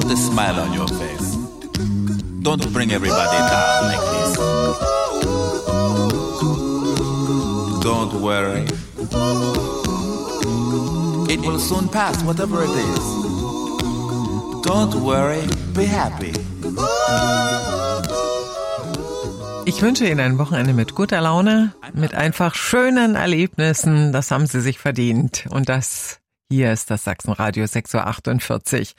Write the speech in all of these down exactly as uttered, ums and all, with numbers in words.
Put a smile on your face. Don't bring everybody down like this. Don't worry. It will soon pass, whatever it is. Don't worry, be happy. Ich wünsche Ihnen ein Wochenende mit guter Laune, mit einfach schönen Erlebnissen. Das haben Sie sich verdient. Und das hier ist das Sachsenradio sechs Uhr achtundvierzig.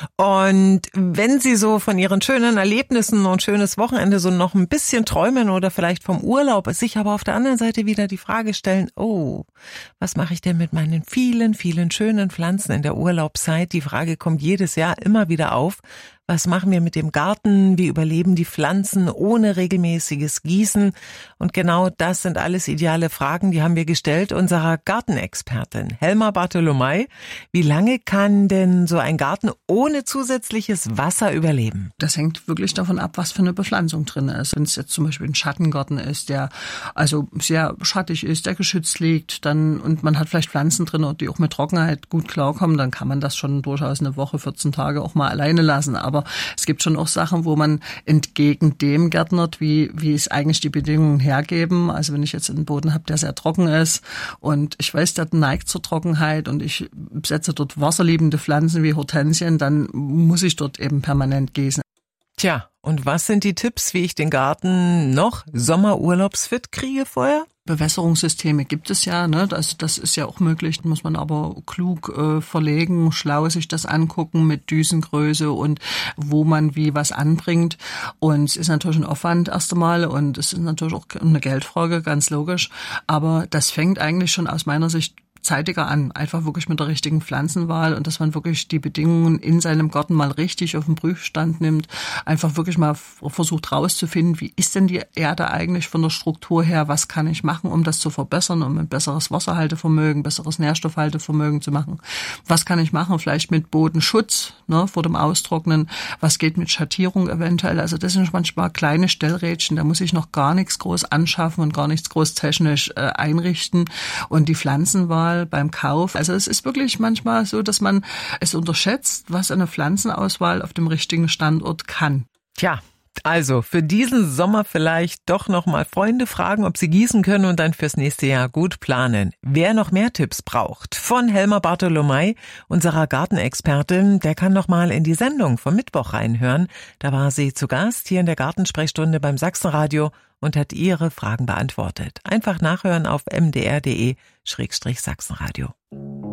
Und wenn Sie so von Ihren schönen Erlebnissen und schönes Wochenende so noch ein bisschen träumen oder vielleicht vom Urlaub, sich aber auf der anderen Seite wieder die Frage stellen, oh, was mache ich denn mit meinen vielen, vielen schönen Pflanzen in der Urlaubszeit? Die Frage kommt jedes Jahr immer wieder auf. Was machen wir mit dem Garten? Wie überleben die Pflanzen ohne regelmäßiges Gießen? Und genau das sind alles ideale Fragen, die haben wir gestellt unserer Gartenexpertin Helma Bartolomei. Wie lange kann denn so ein Garten ohne zusätzliches Wasser überleben? Das hängt wirklich davon ab, was für eine Bepflanzung drin ist. Wenn es jetzt zum Beispiel ein Schattengarten ist, der also sehr schattig ist, der geschützt liegt, dann und man hat vielleicht Pflanzen drin, die auch mit Trockenheit gut klarkommen, dann kann man das schon durchaus eine Woche, vierzehn Tage auch mal alleine lassen. Aber es gibt schon auch Sachen, wo man entgegen dem gärtnert, wie wie es eigentlich die Bedingungen hergeben. Also wenn ich jetzt einen Boden habe, der sehr trocken ist und ich weiß, der neigt zur Trockenheit und ich setze dort wasserliebende Pflanzen wie Hortensien, dann muss ich dort eben permanent gießen. Tja, und was sind die Tipps, wie ich den Garten noch sommerurlaubsfit kriege vorher? Bewässerungssysteme gibt es ja, ne? Also das ist ja auch möglich, muss man aber klug äh, verlegen, schlau sich das angucken mit Düsengröße und wo man wie was anbringt. Und es ist natürlich ein Aufwand erst einmal und es ist natürlich auch eine Geldfrage, ganz logisch. Aber das fängt eigentlich schon aus meiner Sicht zeitiger an, einfach wirklich mit der richtigen Pflanzenwahl und dass man wirklich die Bedingungen in seinem Garten mal richtig auf den Prüfstand nimmt, einfach wirklich mal versucht rauszufinden, wie ist denn die Erde eigentlich von der Struktur her, was kann ich machen, um das zu verbessern, um ein besseres Wasserhaltevermögen, besseres Nährstoffhaltevermögen zu machen, was kann ich machen, vielleicht mit Bodenschutz, ne, vor dem Austrocknen, was geht mit Schattierung eventuell, also das sind manchmal kleine Stellrädchen, da muss ich noch gar nichts groß anschaffen und gar nichts groß technisch äh, einrichten und die Pflanzenwahl beim Kauf. Also es ist wirklich manchmal so, dass man es unterschätzt, was eine Pflanzenauswahl auf dem richtigen Standort kann. Tja, also für diesen Sommer vielleicht doch nochmal Freunde fragen, ob sie gießen können und dann fürs nächste Jahr gut planen. Wer noch mehr Tipps braucht von Helma Bartolomei, unserer Gartenexpertin, der kann nochmal in die Sendung vom Mittwoch reinhören. Da war sie zu Gast hier in der Gartensprechstunde beim Sachsenradio und hat ihre Fragen beantwortet. Einfach nachhören auf m d r punkt d e Schrägstrich Sachsenradio.